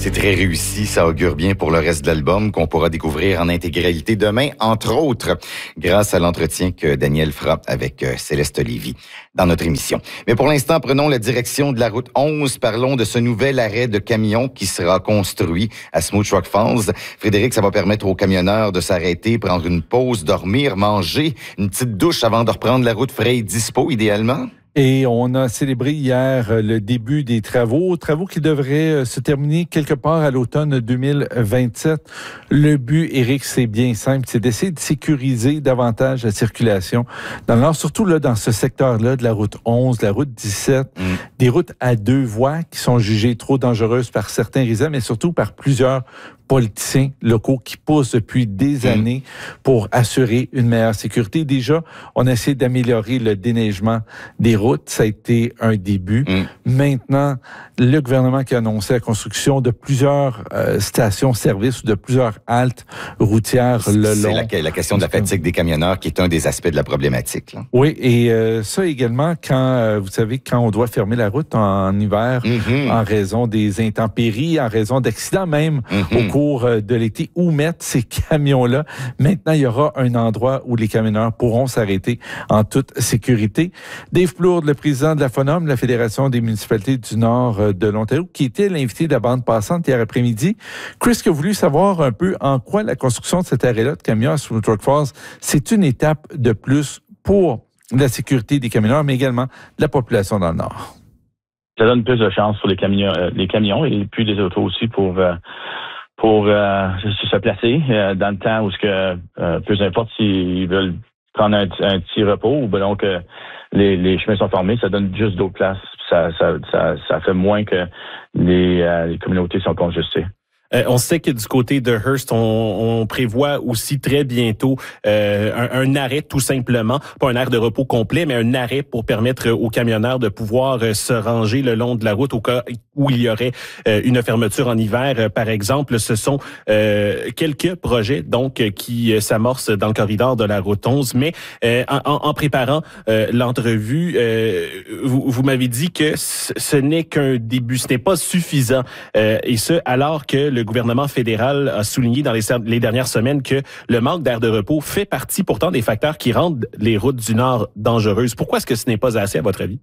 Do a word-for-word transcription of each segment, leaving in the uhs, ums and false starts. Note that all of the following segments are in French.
C'est très réussi, ça augure bien pour le reste de l'album qu'on pourra découvrir en intégralité demain, entre autres, grâce à l'entretien que Daniel fera avec Céleste Lévy dans notre émission. Mais pour l'instant, prenons la direction de la route onze. Parlons de ce nouvel arrêt de camions qui sera construit à Smooth Rock Falls. Frédéric, ça va permettre aux camionneurs de s'arrêter, prendre une pause, dormir, manger, une petite douche avant de reprendre la route frais et dispo, idéalement? Et on a célébré hier le début des travaux, travaux qui devraient se terminer quelque part à l'automne deux mille vingt-sept. Le but, Éric, c'est bien simple, c'est d'essayer de sécuriser davantage la circulation dans le nord, surtout là dans ce secteur-là de la route onze, de la route dix-sept, mm. des routes à deux voies qui sont jugées trop dangereuses par certains résidents, mais surtout par plusieurs politiciens locaux qui poussent depuis des années pour assurer une meilleure sécurité. Déjà, on a essayé d'améliorer le déneigement des routes. Ça a été un début. Mm. Maintenant, le gouvernement qui a annoncé la construction de plusieurs euh, stations-service ou de plusieurs haltes routières le long. C'est la, la question de la fatigue des camionneurs qui est un des aspects de la problématique. Là. Oui, et euh, ça également, quand euh, vous savez, quand on doit fermer la route en, en hiver mm-hmm. en raison des intempéries, en raison d'accidents même mm-hmm. au cours de l'été, où mettre ces camions-là. Maintenant, il y aura un endroit où les camionneurs pourront s'arrêter en toute sécurité. Dave Plourde, le président de la FONOM, la Fédération des municipalités du Nord de l'Ontario, qui était l'invité de la bande passante hier après-midi. Chris, qui a voulu savoir un peu en quoi la construction de cet arrêt-là de camions à Smooth Rock Falls, c'est une étape de plus pour la sécurité des camionneurs, mais également de la population dans le Nord. Ça donne plus de chance pour les camions, euh, les camions et puis les autos aussi pour... Euh pour euh, se placer euh, dans le temps où ce que euh, peu importe s'ils veulent prendre un, un petit repos ou donc euh, les, les chemins sont formés, ça donne juste d'autres places. Ça, ça, ça, ça fait moins que les, euh, les communautés sont congestées. Euh, on sait que du côté de Hearst, on, on prévoit aussi très bientôt euh, un, un arrêt tout simplement, pas un arrêt de repos complet, mais un arrêt pour permettre aux camionneurs de pouvoir euh, se ranger le long de la route au cas où il y aurait euh, une fermeture en hiver. Euh, par exemple, ce sont euh, quelques projets donc qui euh, s'amorcent dans le corridor de la route onze, mais euh, en, en préparant euh, l'entrevue, euh, vous, vous m'avez dit que ce n'est qu'un début, ce n'est pas suffisant, euh, et ce alors que le gouvernement fédéral a souligné dans les, les dernières semaines que le manque d'air de repos fait partie pourtant des facteurs qui rendent les routes du Nord dangereuses. Pourquoi est-ce que ce n'est pas assez, à votre avis?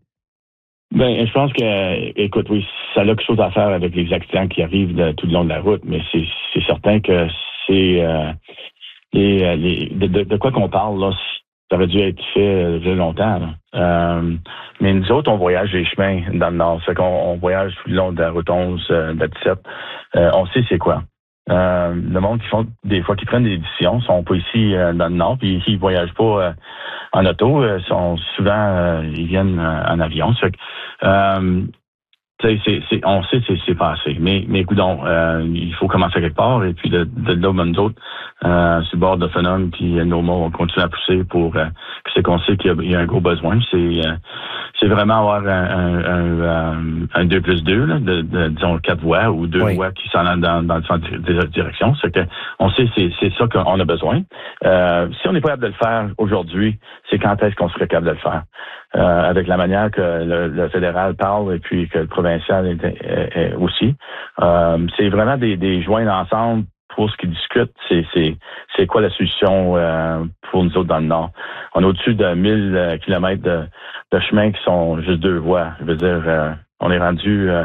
Ben, je pense que, écoute, oui, ça a quelque chose à faire avec les accidents qui arrivent de, tout le long de la route, mais c'est, c'est certain que c'est euh, les, les, de, de, de quoi qu'on parle, là, ça aurait dû être fait déjà longtemps. Là. Euh, mais nous autres, on voyage les chemins dans le Nord. C'est qu'on on voyage tout le long de la route onze, euh, de la dix-sept. Euh, on sait c'est quoi. Euh, le monde qui font des fois qui prennent des décisions sont pas ici euh, dans le Nord, puis ils voyagent pas euh, en auto. Euh, sont souvent euh, ils viennent euh, en avion. C'est, euh, c'est, c'est, on sait c'est, c'est passé. Mais, mais écoutons, euh, il faut commencer quelque part. Et puis de, de là, ben, nous autres, euh, sur le bord de Phenom, puis euh, nos mots, on continue à pousser pour euh, que c'est qu'on sait qu'il y a, il y a un gros besoin. C'est, euh, c'est vraiment avoir un, un, un, un, un deux plus deux, là, de, de, disons, quatre voies ou deux oui. voies qui s'en allent dans, dans des directions. C'est que on sait c'est, c'est ça qu'on a besoin. Euh, si on n'est pas capable de le faire aujourd'hui, c'est quand est-ce qu'on serait capable de le faire? Euh, avec la manière que le, le fédéral parle et puis que le provincial est, est, est aussi. Euh, c'est vraiment des, des joints ensemble pour ce qu'ils discutent. C'est, c'est, c'est quoi la solution euh, pour nous autres dans le Nord? On a au-dessus de mille kilomètres de, de chemins qui sont juste deux voies. Je veux dire, euh, on est rendu euh,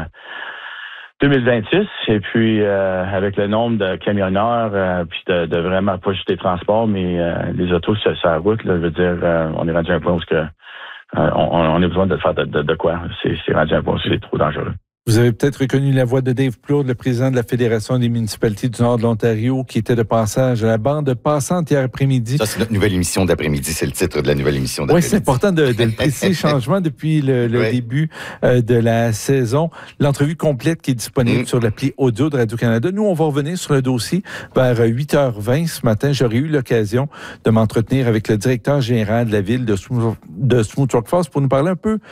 deux mille vingt-six et puis euh, avec le nombre de camionneurs euh, puis de, de vraiment pas juste les transports, mais euh, les autos sur la route, là, je veux dire, euh, on est rendu à un point où que Euh, on, on a besoin de faire de, de, de quoi. C'est, c'est rendu un point où c'est trop dangereux. Vous avez peut-être reconnu la voix de Dave Plourde, le président de la Fédération des municipalités du Nord de l'Ontario, qui était de passage à la bande passante hier après-midi. Ça, c'est notre nouvelle émission d'après-midi. C'est le titre de la nouvelle émission d'après-midi. Oui, c'est important de, de le préciser. Changement depuis le, le oui. début euh, de la saison. L'entrevue complète qui est disponible mmh. sur l'appli audio de Radio-Canada. Nous, on va revenir sur le dossier vers huit heures vingt ce matin. J'aurais eu l'occasion de m'entretenir avec le directeur général de la ville de Smooth, de Smooth Rock Falls pour nous parler un peu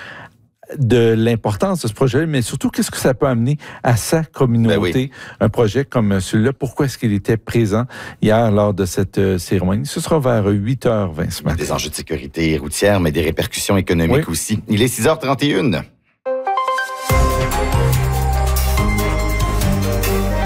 de l'importance de ce projet, mais surtout, qu'est-ce que ça peut amener à sa communauté, ben oui. un projet comme celui-là. Pourquoi est-ce qu'il était présent hier lors de cette euh, cérémonie? Ce sera vers huit heures vingt ce matin. Des enjeux de sécurité routière, mais des répercussions économiques oui. aussi. Il est six heures trente et une.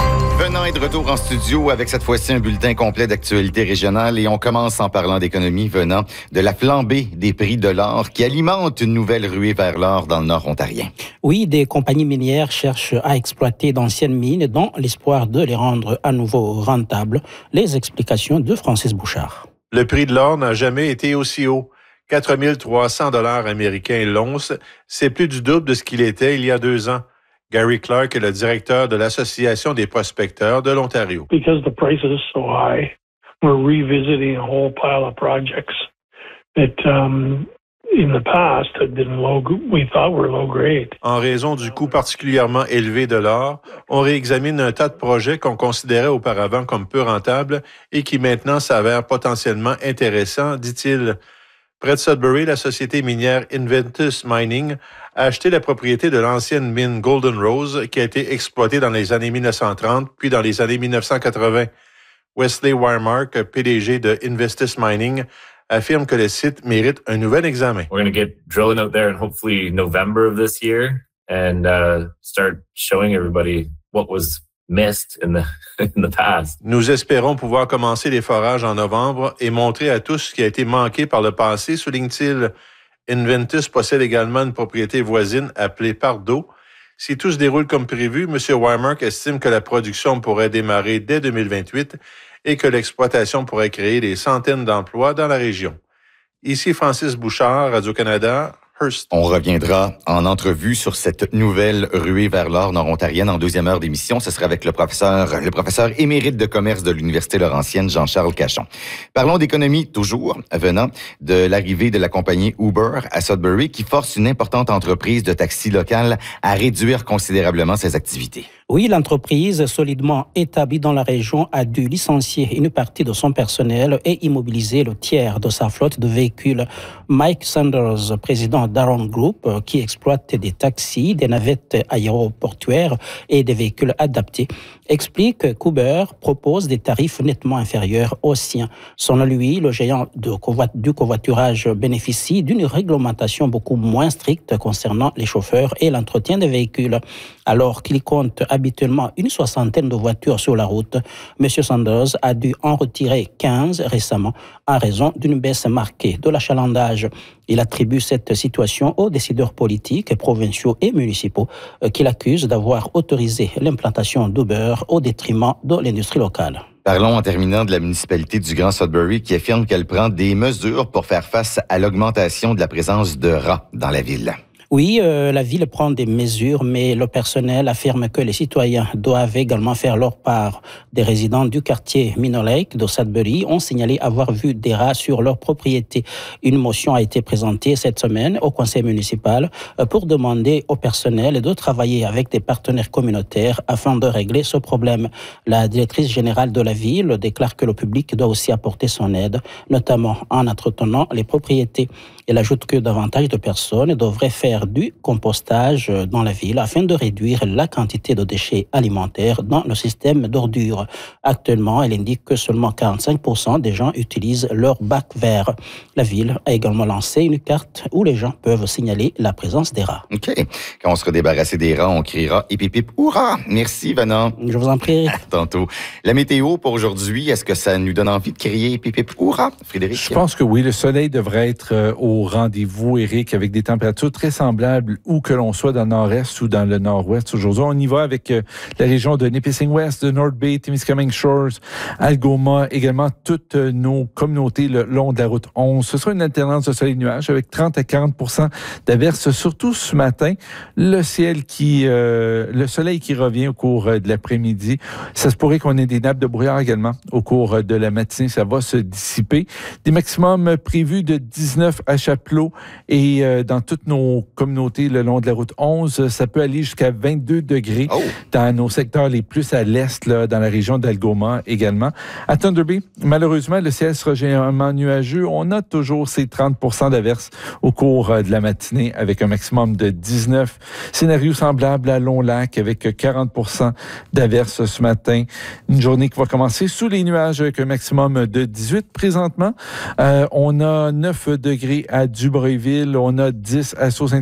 est de retour en studio avec cette fois-ci un bulletin complet d'actualité régionale et on commence en parlant d'économie venant de la flambée des prix de l'or qui alimente une nouvelle ruée vers l'or dans le nord ontarien. Oui, des compagnies minières cherchent à exploiter d'anciennes mines dans l'espoir de les rendre à nouveau rentables. Les explications de Francis Bouchard. Le prix de l'or n'a jamais été aussi haut. quatre mille trois cents dollars américains l'once, c'est plus du double de ce qu'il était il y a deux ans. Gary Clark est le directeur de l'Association des prospecteurs de l'Ontario. Because the price is so high, we're revisiting a whole pile of projects that um, in the past had been low, we thought were low grade. En raison du coût particulièrement élevé de l'or, on réexamine un tas de projets qu'on considérait auparavant comme peu rentables et qui maintenant s'avèrent potentiellement intéressants, dit-il. Près de Sudbury, la société minière Inventus Mining a acheté la propriété de l'ancienne mine Golden Rose qui a été exploitée dans les années mille neuf cent trente puis dans les années mille neuf cent quatre-vingts. Wesley Wiremark, P D G de Investus Mining, affirme que le site mérite un nouvel examen. We're going to get drilling out there in hopefully November of this year and uh, start showing everybody what was missed in the, in the past. Nous espérons pouvoir commencer les forages en novembre et montrer à tous ce qui a été manqué par le passé, souligne-t-il. Inventus possède également une propriété voisine appelée Pardo. Si tout se déroule comme prévu, M. Wiremark estime que la production pourrait démarrer dès deux mille vingt-huit et que l'exploitation pourrait créer des centaines d'emplois dans la région. Ici Francis Bouchard, Radio-Canada. On reviendra en entrevue sur cette nouvelle ruée vers l'or nord-ontarienne en deuxième heure d'émission. Ce sera avec le professeur, le professeur émérite de commerce de l'Université Laurentienne, Jean-Charles Cachon. Parlons d'économie toujours, venant de l'arrivée de la compagnie Uber à Sudbury qui force une importante entreprise de taxi locale à réduire considérablement ses activités. Oui, l'entreprise solidement établie dans la région a dû licencier une partie de son personnel et immobiliser le tiers de sa flotte de véhicules. Mike Sanders, président d'Aaron Group, qui exploite des taxis, des navettes aéroportuaires et des véhicules adaptés, explique qu'Uber propose des tarifs nettement inférieurs aux siens. Selon lui, le géant de covoit- du covoiturage bénéficie d'une réglementation beaucoup moins stricte concernant les chauffeurs et l'entretien des véhicules. Alors qu'il compte habituellement une soixantaine de voitures sur la route, M. Sanders a dû en retirer quinze récemment en raison d'une baisse marquée de l'achalandage. Il attribue cette situation aux décideurs politiques, provinciaux et municipaux qu'il accuse d'avoir autorisé l'implantation d'Uber au détriment de l'industrie locale. Parlons en terminant de la municipalité du Grand Sudbury qui affirme qu'elle prend des mesures pour faire face à l'augmentation de la présence de rats dans la ville. Oui, euh, la ville prend des mesures, mais le personnel affirme que les citoyens doivent également faire leur part. Des résidents du quartier Minnow Lake de Sudbury ont signalé avoir vu des rats sur leur propriété. Une motion a été présentée cette semaine au conseil municipal pour demander au personnel de travailler avec des partenaires communautaires afin de régler ce problème. La directrice générale de la ville déclare que le public doit aussi apporter son aide, notamment en entretenant les propriétés. Elle ajoute que davantage de personnes devraient faire du compostage dans la ville afin de réduire la quantité de déchets alimentaires dans le système d'ordures. Actuellement, elle indique que seulement quarante-cinq pour cent des gens utilisent leur bac vert. La ville a également lancé une carte où les gens peuvent signaler la présence des rats. OK. Quand on sera débarrassé des rats, on criera « hip hip hip, hurrah !» Merci, Vanna. Je vous en prie. À tantôt. La météo pour aujourd'hui, est-ce que ça nous donne envie de crier « hip hip hip, hurrah !» Frédéric? Je pense que oui. Le soleil devrait être au rendez-vous, Éric, avec des températures très semblables où que l'on soit dans le nord-est ou dans le nord-ouest. Aujourd'hui, on y va avec euh, la région de Nipissing West, de North Bay, Témiscamingue Shores, Algoma, également toutes euh, nos communautés le long de la route onze. Ce sera une alternance de soleil et nuages avec trente à quarante pour cent d'averses, surtout ce matin. Le ciel qui, euh, le soleil qui revient au cours euh, de l'après-midi. Ça se pourrait qu'on ait des nappes de brouillard également au cours euh, de la matinée. Ça va se dissiper. Des maximums prévus de dix-neuf à Chapelot et euh, dans toutes nos communautés le long de la route onze, ça peut aller jusqu'à vingt-deux degrés oh. dans nos secteurs les plus à l'est, là, dans la région d'Algoma également. À Thunder Bay, malheureusement, le ciel sera généralement nuageux. On a toujours ces trente pour cent d'averses au cours de la matinée avec un maximum de dix-neuf. Scénario semblable à Long Lac avec quarante pour cent d'averses ce matin. Une journée qui va commencer sous les nuages avec un maximum de dix-huit présentement. Euh, on a neuf degrés à Dubreuilville, on a dix à Sault-Sainte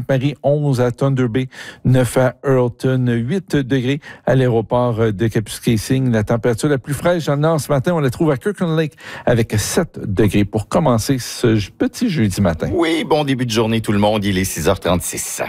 Sainte-Marie, onze à Thunder Bay, neuf à Earlton, huit degrés à l'aéroport de Kapuskasing. La température la plus fraîche dans le nord ce matin, on la trouve à Kirkland Lake avec sept degrés pour commencer ce petit jeudi matin. Oui, bon début de journée tout le monde, il est six heures trente-six.